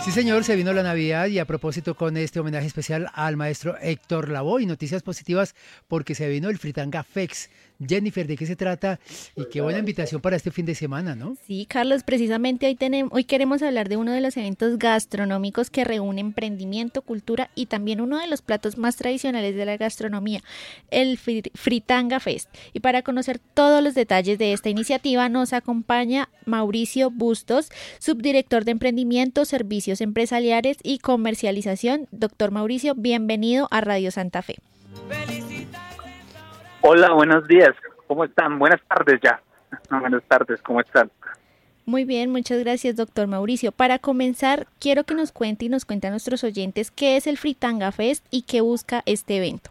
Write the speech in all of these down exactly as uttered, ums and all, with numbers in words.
Sí, señor, se vino la Navidad y a propósito con este homenaje especial al maestro Héctor Lavoe y noticias positivas porque se vino el Fritanga Fest. Jennifer, ¿de qué se trata? Y qué buena invitación para este fin de semana, ¿no? Sí, Carlos, precisamente hoy, tenemos, hoy queremos hablar de uno de los eventos gastronómicos que reúne emprendimiento, cultura y también uno de los platos más tradicionales de la gastronomía, el Fritanga Fest. Y para conocer todos los detalles de esta iniciativa nos acompaña Mauricio Bustos, subdirector de Emprendimiento, Servicios Empresariales y Comercialización. Doctor Mauricio, bienvenido a Radio Santa Fe. Hola, buenos días. ¿Cómo están? Buenas tardes ya. No, buenas tardes, ¿cómo están? Muy bien, muchas gracias, doctor Mauricio. Para comenzar, quiero que nos cuente y nos cuente a nuestros oyentes qué es el Fritanga Fest y qué busca este evento.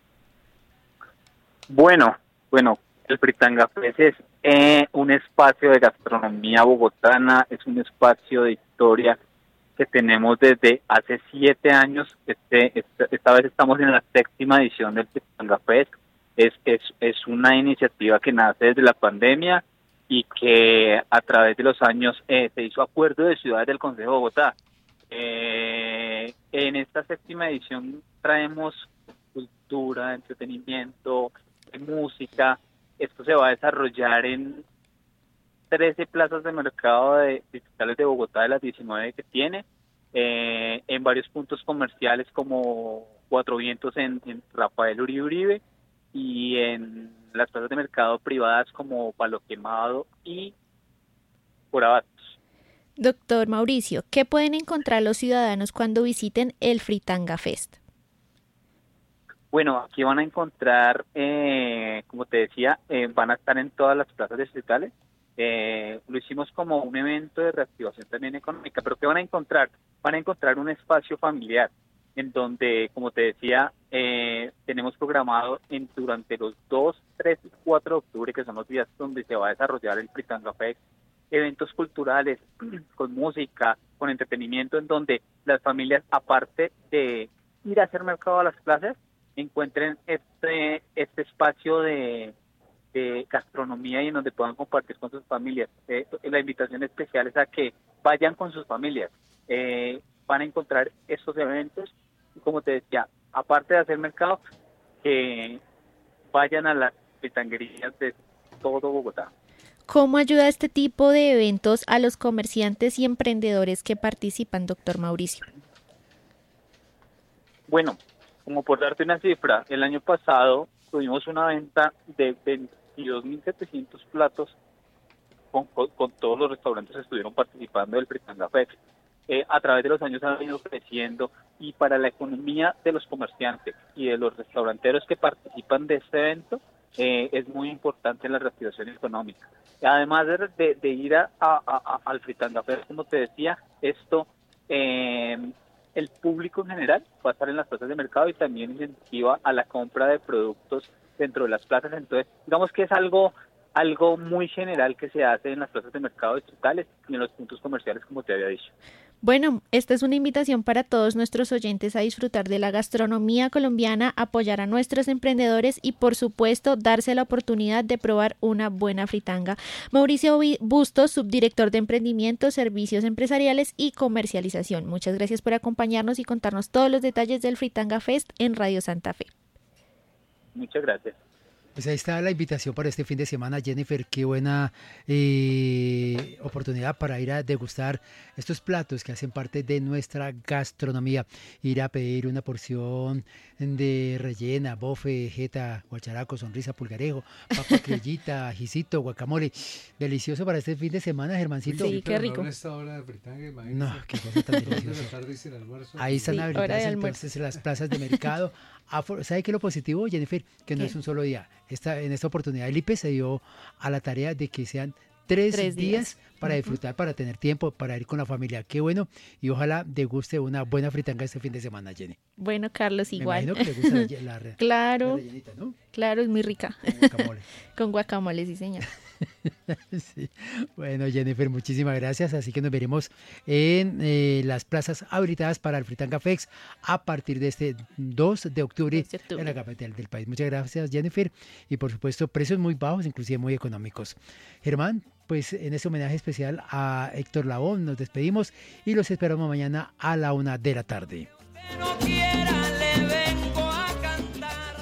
Bueno, bueno, el Fritanga Fest es eh, un espacio de gastronomía bogotana, es un espacio de historia que tenemos desde hace siete años. Este, esta, esta vez estamos en la séptima edición del Fritanga Fest. Es, es, es una iniciativa que nace desde la pandemia y que a través de los años eh, se hizo acuerdo de ciudades del Consejo de Bogotá. Eh, en esta séptima edición traemos cultura, entretenimiento, música. Esto se va a desarrollar en trece plazas de mercado de digitales de Bogotá, de las diecinueve que tiene, eh, en varios puntos comerciales como Cuatro Vientos en, en Rafael Uribe Uribe, y en las plazas de mercado privadas como Palo Quemado y Borabatos. Doctor Mauricio, ¿qué pueden encontrar los ciudadanos cuando visiten el Fritanga Fest? Bueno, aquí van a encontrar, eh, como te decía, eh, van a estar en todas las plazas distritales. Eh, lo hicimos como un evento de reactivación también económica, pero ¿qué van a encontrar? Van a encontrar un espacio familiar en donde, como te decía, eh, tenemos programado en durante los dos, tres y cuatro de octubre, que son los días donde se va a desarrollar el Fritanga Fest, eventos culturales con música, con entretenimiento, en donde las familias, aparte de ir a hacer mercado a las plazas, encuentren este este espacio de, de gastronomía y en donde puedan compartir con sus familias. Eh, la invitación especial es a que vayan con sus familias. Eh, van a encontrar estos eventos, como te decía, aparte de hacer mercado, que vayan a las fritanguerías de todo Bogotá. ¿Cómo ayuda este tipo de eventos a los comerciantes y emprendedores que participan, doctor Mauricio? Bueno, como por darte una cifra, el año pasado tuvimos una venta de veintidós mil setecientos platos con, con, con todos los restaurantes que estuvieron participando del Fritanga Fest. Eh, a través de los años han ido creciendo y para la economía de los comerciantes y de los restauranteros que participan de este evento eh, es muy importante la reactivación económica. Además de, de, de ir a, a, a, al Fritanga Fest, como te decía, esto eh, el público en general va a estar en las plazas de mercado y también incentiva a la compra de productos dentro de las plazas. Entonces, digamos que es algo algo muy general que se hace en las plazas de mercado distritales y en los puntos comerciales, como te había dicho. Bueno, esta es una invitación para todos nuestros oyentes a disfrutar de la gastronomía colombiana, apoyar a nuestros emprendedores y, por supuesto, darse la oportunidad de probar una buena fritanga. Mauricio Bustos, subdirector de Emprendimiento, Servicios Empresariales y Comercialización. Muchas gracias por acompañarnos y contarnos todos los detalles del Fritanga Fest en Radio Santa Fe. Muchas gracias. Pues ahí está la invitación para este fin de semana, Jennifer. Qué buena eh, oportunidad para ir a degustar estos platos que hacen parte de nuestra gastronomía. Ir a pedir una porción de rellena, bofe, jeta, guacharaco, sonrisa, pulgarejo, papa criollita, ajicito, guacamole. Delicioso para este fin de semana, Germancito. Sí, qué rico. No, esta hora de fritanga, no, qué cosa tan deliciosa. Ahí están sí, habilitadas entonces las plazas de mercado. ¿Sabe qué es lo positivo, Jennifer? Que no ¿Qué? Es un solo día. Esta, en esta oportunidad el I P E se dio a la tarea de que sean tres, tres días, días para disfrutar, uh-huh. para tener tiempo, para ir con la familia. Qué bueno. Y ojalá deguste una buena fritanga este fin de semana, Jenny. Bueno, Carlos, igual. Me imagino que le gusta la, la, claro, la rellenita, ¿no? Claro, es muy rica. Con guacamole. Con guacamole, sí, señor. Sí. Bueno, Jennifer, muchísimas gracias. Así que nos veremos en eh, las plazas habilitadas para el Fritanga Fest a partir de este dos de octubre, dos de octubre en la capital del país. Muchas gracias, Jennifer. Y por supuesto, precios muy bajos, inclusive muy económicos. Germán, pues en este homenaje especial a Héctor Lavoe nos despedimos y los esperamos mañana a la una de la tarde. No quiera, le vengo a cantar.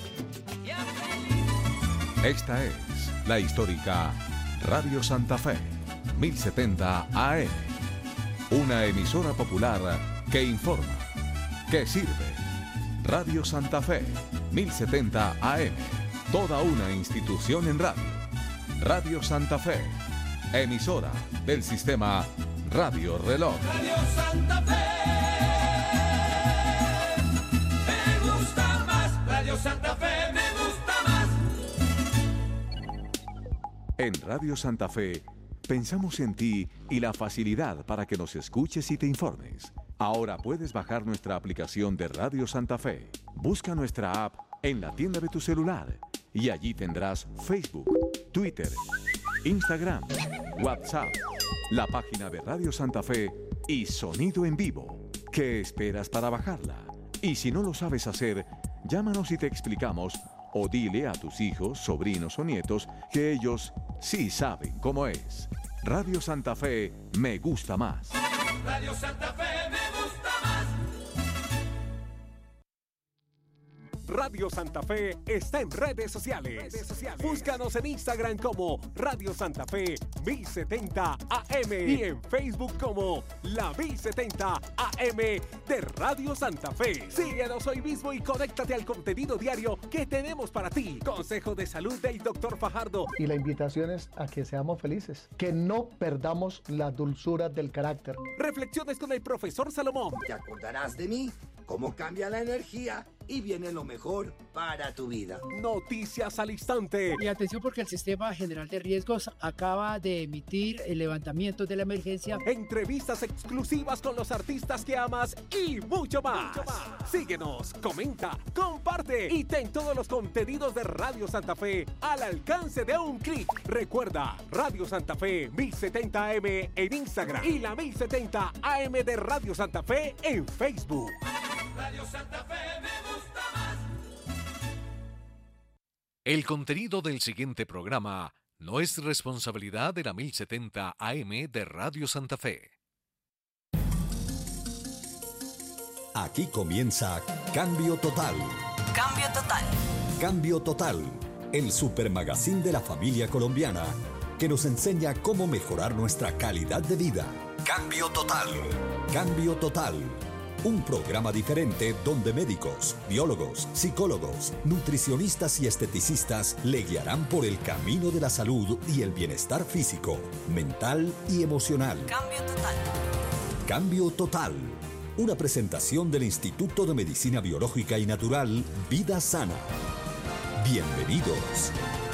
Esta es la histórica Radio Santa Fe, mil setenta A M. Una emisora popular que informa, que sirve. Radio Santa Fe, mil setenta A M. Toda una institución en radio. Radio Santa Fe, emisora del sistema Radio Reloj. Radio Santa Fe, me gusta más. Radio Santa Fe, me gusta más. En Radio Santa Fe, pensamos en ti y la facilidad para que nos escuches y te informes. Ahora puedes bajar nuestra aplicación de Radio Santa Fe. Busca nuestra app en la tienda de tu celular y allí tendrás Facebook, Twitter, Instagram, WhatsApp, la página de Radio Santa Fe y sonido en vivo. ¿Qué esperas para bajarla? Y si no lo sabes hacer, llámanos y te explicamos o dile a tus hijos, sobrinos o nietos que ellos sí saben cómo es. Radio Santa Fe me gusta más. Radio Santa Fe me gusta más. Radio Santa Fe está en redes sociales. Redes sociales. Búscanos en Instagram como Radio Santa Fe mil setenta A M y en Facebook como La mil setenta A M de Radio Santa Fe. Síguenos hoy mismo y conéctate al contenido diario que tenemos para ti. Consejo de salud del doctor Fajardo. Y la invitación es a que seamos felices, que no perdamos la dulzura del carácter. Reflexiones con el profesor Salomón. Te acordarás de mí, cómo cambia la energía y viene lo mejor para tu vida. Noticias al instante. Y atención porque el Sistema General de Riesgos acaba de emitir el levantamiento de la emergencia. Entrevistas exclusivas con los artistas que amas y mucho más. Mucho más. Síguenos, comenta, comparte y ten todos los contenidos de Radio Santa Fe al alcance de un clic. Recuerda, Radio Santa Fe mil setenta A M en Instagram y la mil setenta A M de Radio Santa Fe en Facebook. Radio Santa Fe me gusta más. El contenido del siguiente programa no es responsabilidad de la mil setenta A M de Radio Santa Fe. Aquí comienza Cambio Total. Cambio Total. Cambio Total, el supermagazín de la familia colombiana que nos enseña cómo mejorar nuestra calidad de vida. Cambio Total. Cambio Total. Un programa diferente donde médicos, biólogos, psicólogos, nutricionistas y esteticistas le guiarán por el camino de la salud y el bienestar físico, mental y emocional. Cambio Total. Cambio Total. Una presentación del Instituto de Medicina Biológica y Natural Vida Sana. Bienvenidos.